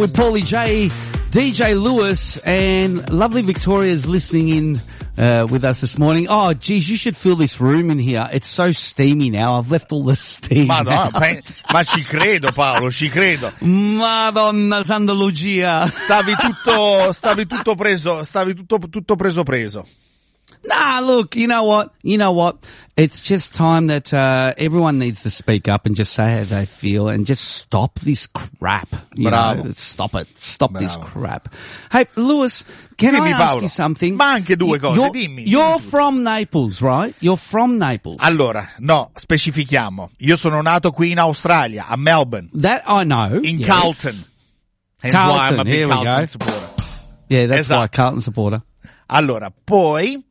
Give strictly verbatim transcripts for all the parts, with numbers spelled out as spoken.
with Paulie J, D J Lewis, and lovely Victoria's listening in uh, with us this morning. Oh, geez, you should feel this room in here. It's so steamy now. I've left all the steam. Madonna, ma ci credo, Paolo, ci credo. Madonna Santa Lucia. Stavi tutto, stavi tutto preso, stavi tutto, tutto preso preso. Nah, look, you know what? You know what? It's just time that uh, everyone needs to speak up and just say how they feel and just stop this crap. You Bravo. know, stop it. Stop Bravo. this crap. Hey, Lewis, can Dimmi, I ask Paolo. you something? Ma anche due cose, you're, dimmi. You're dimmi from Naples, right? You're from Naples. Allora, no, specifichiamo. Io sono nato qui in Australia, a Melbourne. That I know. In yes. Carlton. Hence Carlton, why I'm a big here we Carlton go. supporter. Yeah, that's Esatto. why, Carlton supporter. Allora, poi,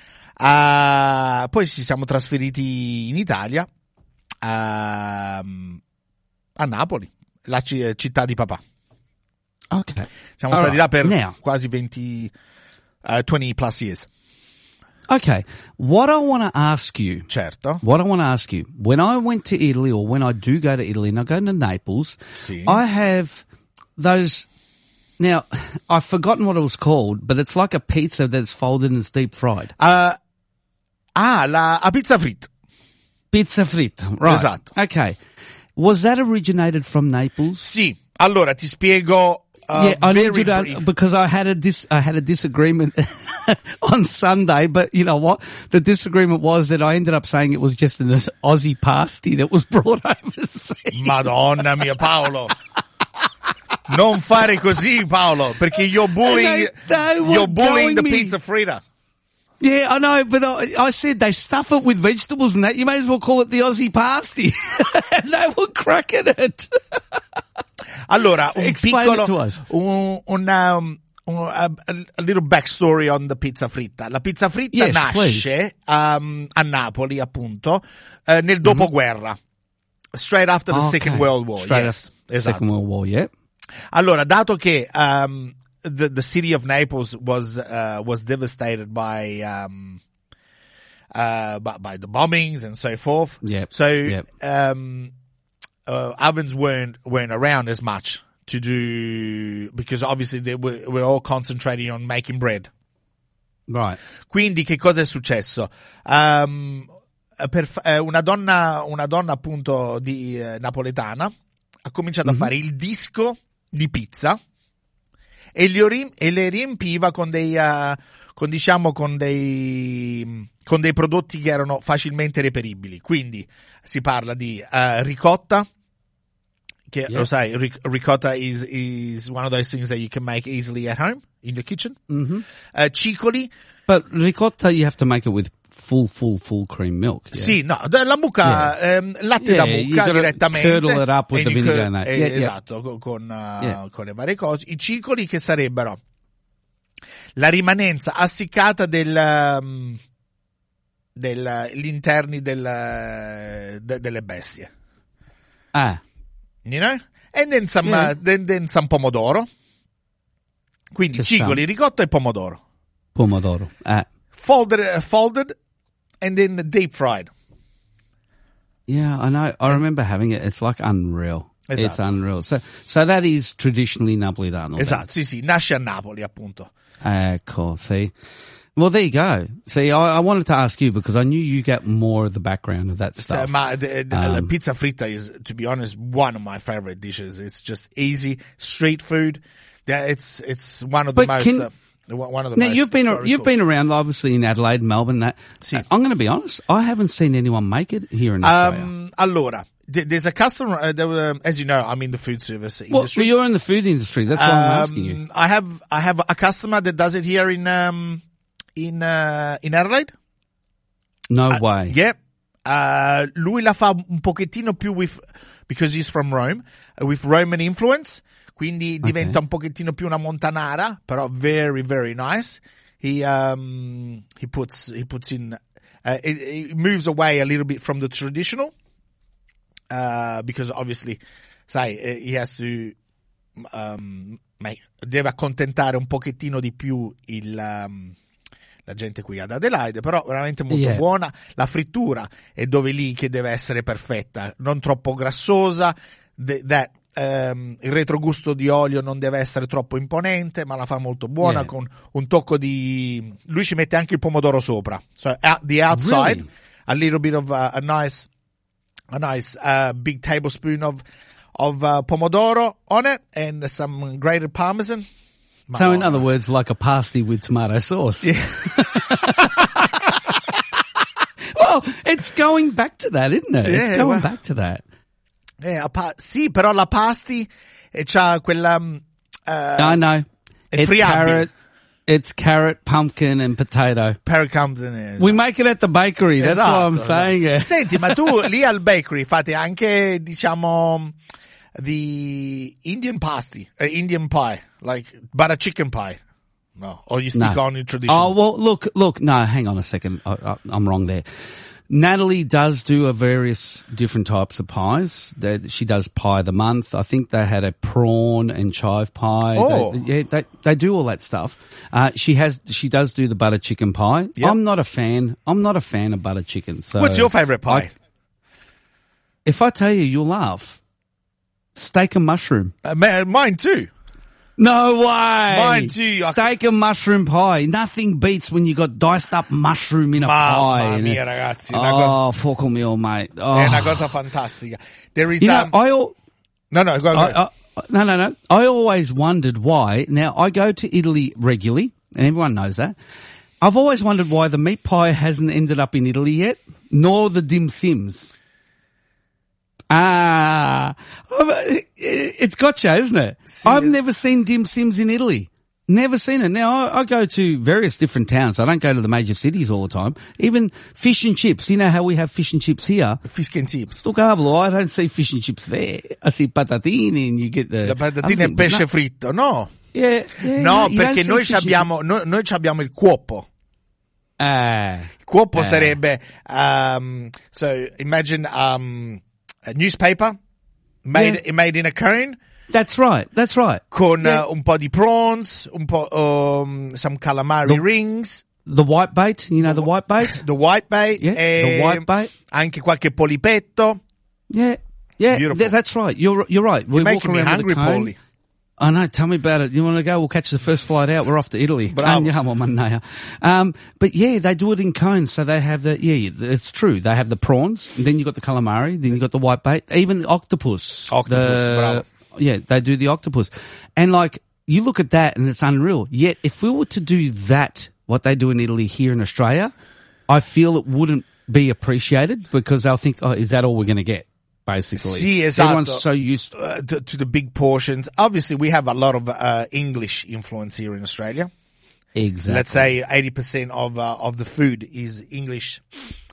uh, poi ci siamo trasferiti in Italia, uh, a Napoli, la c- città di papà. Okay. Siamo All stati right. là per Now, quasi venti, uh, twenty plus years. okay. What I want to ask you, Certo. what I want to ask you, when I went to Italy or when I do go to Italy and I go to Naples, Sì. I have those, now, I've forgotten what it was called, but it's like a pizza that's folded and it's deep fried. Uh, ah, la a pizza fritta. Pizza fritta, right. Esatto. Okay. Was that originated from Naples? Sì, allora ti spiego. Uh, yeah, I need very you to, brief. because I had a dis, I had a disagreement on Sunday, but you know what? The disagreement was that I ended up saying it was just an Aussie pasty that was brought overseas. Madonna mia, Paolo. Non fare così, Paolo, perché you're bullying, They- they were you're bullying telling the me- pizza fritta. Yeah, I know, but I, I said they stuff it with vegetables and that. You may as well call it the Aussie pasty. And they were cracking it. Allora, un Explain piccolo, it to us. un, un, um, un a, a little backstory on the pizza fritta. La pizza fritta Yes, nasce um, a Napoli, appunto, eh, nel dopoguerra. Straight after the Okay. Second World War. Straight yes, after esatto. Second World War, yeah. Allora, dato che um, the the city of Naples was uh, was devastated by um uh by, by the bombings and so forth. Yep, So yep. um uh, ovens weren't weren't around as much to do, because obviously they were we're all concentrating on making bread. Right. Quindi che cosa è successo? Um, per, eh, una donna una donna appunto di eh, napoletana ha cominciato Mhm. a fare il disco di pizza e, li ori- e le riempiva con dei uh, con diciamo con dei con dei prodotti che erano facilmente reperibili. Quindi si parla di uh, ricotta, che Yeah. lo sai, ric- ricotta is is one of those things that you can make easily at home in your kitchen. Mm-hmm. Uh, cicoli. But ricotta, you have to make it with full, full, full cream milk. Yeah? Sì, no, da- la mucca, ehm, latte Yeah, da you mucca gotta direttamente. curdle it up with e the you vinegar cur- and that. eh, Yeah, yeah. esatto, con, con, uh, Yeah. con le varie cose. I cicoli che sarebbero la rimanenza essiccata del, um, del, gli interni del, de- delle bestie. Ah, You know? And then some, Yeah. uh, then, then some pomodoro. Quindi Just cicoli, some. ricotta e pomodoro. pomodoro. Ah. Folded, uh, folded and then deep fried. Yeah, I know. I remember having it. It's like unreal. It's Esatto. unreal. So, so that is traditionally Napolitano. then? Esatto, sì, sì, nasce a Napoli, appunto. Ah, cool. See, well, there you go. See, I, I wanted to ask you because I knew you get more of the background of that So, stuff. ma the, the, Um, la pizza fritta is, to be honest, one of my favorite dishes. It's just easy street food. Yeah, it's it's one of the But most. can- uh, one of the Now most you've been historical- you've been around, obviously, in Adelaide, Melbourne. That Sì. I'm going to be honest. I haven't seen anyone make it here in Australia. Um, allora, th- there's a customer. Uh, there, were, um, as you know, I'm in the food service well, industry. you're in the food industry. That's why I'm asking you. Um, I have I have a customer that does it here in um in uh, in Adelaide. No Uh, way. Yeah. Uh, lui la fa un pochettino più with, because he's from Rome, uh, with Roman influence. Quindi diventa un pochettino più una montanara, però very, very nice. He, um, he puts, he puts in, uh, it, it moves away a little bit from the traditional, uh, because obviously, sai, eh, he has to, um, make, deve accontentare un pochettino di più il, um, la gente qui ad Adelaide, però veramente molto Yeah. buona. La frittura è dove lì che deve essere perfetta, non troppo grassosa. The, that ehm, il retrogusto di olio non deve essere troppo imponente, ma la fa molto buona, Yeah. con un tocco di... Lui ci mette anche il pomodoro sopra. So, at the outside, Really? a little bit of uh, a nice, a nice uh, big tablespoon of, of uh, pomodoro on it, and some grated parmesan. So in Madonna. other words, like a pasty with tomato sauce. Yeah. Well, it's going back to that, isn't it? Yeah, It's going well- back to that. Eh, a pa- sì, però la pasti e c'ha quella... um, uh, I know. È It's friabile. carrot. It's carrot, pumpkin, and potato. Pericamden. We make it at the bakery. That's Esatto, why I'm saying esatto. it. Senti, ma tu lì al bakery fate anche, diciamo, the Indian pasty, uh, Indian pie, like butter chicken pie? No, or you stick No. on your traditional? Oh, well, look, look, no, hang on a second. I, I, I'm wrong there. Natalie does do a various different types of pies. They, she does pie of the month. I think they had a prawn and chive pie. Oh. They, yeah, they, they do all that stuff. Uh, she has, she does do the butter chicken pie. Yep. I'm not a fan. I'm not a fan of butter chicken. So What's your favorite pie? I- if I tell you, you'll laugh. Steak and mushroom. Uh, ma- mine too. No way. Mine too. I- Steak and mushroom pie. Nothing beats when you got diced up mushroom in a pie. Mamma and mia, it- ragazzi, una cosa, Oh, fuck on me all, mate. Oh. è una cosa fantastica. There is, You know, um, I, al- no, no, go, go. I, I, no, no, no. I always wondered why. Now, I go to Italy regularly, and everyone knows that. I've always wondered why the meat pie hasn't ended up in Italy yet, nor the dim sims. Ah, it's gotcha, isn't it? I've never seen dim sims in Italy. Never seen it. Now, I, I go to various different towns. I don't go to the major cities all the time. Even fish and chips. You know how we have fish and chips here? Fish and chips. Sto cavolo, I don't see fish and chips there. I see patatini and you get the... La patatina other e thing, but pesce no- fritto, no? Yeah, yeah, No, you don't perché see noi fish ci and abbiamo, noi, noi ci abbiamo il cuopo. Ah, Il cuopo Eh. sarebbe, um, so imagine, um, a newspaper made, made in a cone that's right, that's right. con Yeah. uh, un po' di prawns, un po', um, some calamari The- rings, The white bait, you know the white bait? the white bait, Yeah, e the white bait. anche qualche polipetto. Yeah, yeah, Beautiful. th- that's right. You're you're right. We You're walk making me around hungry, with a cone. Paulie. I know. Tell me about it. You want to go? We'll catch the first flight out. We're off to Italy. Bravo. Andiamo, mannaggia. Um, but yeah, they do it in cones. So they have the yeah, it's true. They have the prawns. And then you got the calamari. Then you got the white bait. Even the octopus. Octopus, The- bravo. Yeah, they do the octopus. And like you look at that, and it's unreal. Yet, if we were to do that, what they do in Italy here in Australia, I feel it wouldn't be appreciated because they'll think, oh, is that all we're going to get? Basically, Sì, esatto. everyone's so used. Uh, to, to the big portions. Obviously, we have a lot of uh, English influence here in Australia. Exactly. Let's say eighty percent of uh, of the food is English.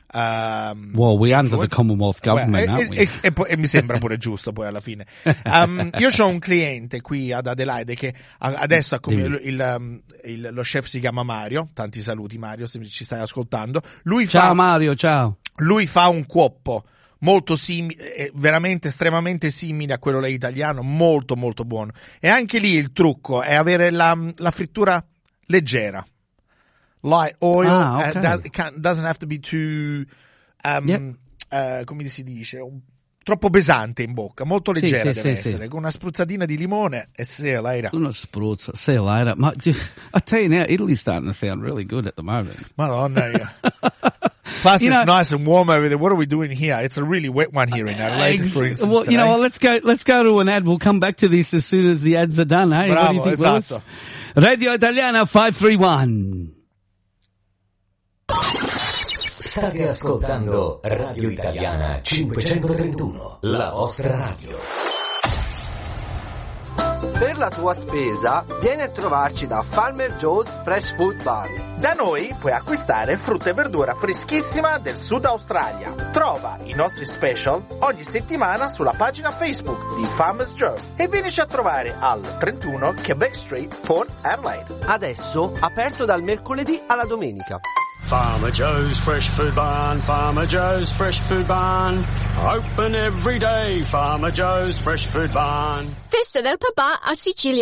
Um, Well, we're under the influence. Commonwealth government, Beh, aren't e, we? e- e poi- e mi sembra pure giusto poi alla fine. Um, io ho un cliente qui ad Adelaide che a- adesso ha come il, il, um, il- lo chef si chiama Mario. Tanti saluti Mario, se ci stai ascoltando. Lui Ciao fa, Mario, ciao. lui fa un cuoppo molto simile, eh, veramente estremamente simile a quello lì italiano, molto molto buono. E anche lì il trucco è avere la, la frittura leggera. Light oil, Ah, uh, ok. that- it can't- doesn't have to be too, um, Yep. uh, come si dice, un- troppo pesante in bocca, molto Sì, leggera sì, deve sì, sì. essere, con una spruzzatina di limone e see you later. Uno spruzzo. See you later. Ma- I tell you now, Italy's starting to sound really good at the moment. Madonna, yeah. Plus, You it's know- nice and warm over there. What are we doing here? It's a really wet one here in Adelaide, Ex- for instance. well, you know today. what? Let's go. Let's go to an ad. We'll come back to this as soon as the ads are done. Hey, what do you Bravo, think, esatto. Lewis? Radio Italiana five three one. State ascoltando Radio Italiana cinquecentotrentuno, la vostra radio. Per la tua spesa, vieni a trovarci da Farmer Joe's Fresh Food Bar. Da noi puoi acquistare frutta e verdura freschissima del Sud Australia. Trova i nostri special ogni settimana sulla pagina Facebook di Farmers Joe e vienici a trovare al trentuno Quebec Street, Port Adelaide. Adesso aperto dal mercoledì alla domenica. Farmer Joe's Fresh Food Barn, Farmer Joe's Fresh Food Barn. Open every day, Farmer Joe's Fresh Food Barn. Festa del papà a Sicilia.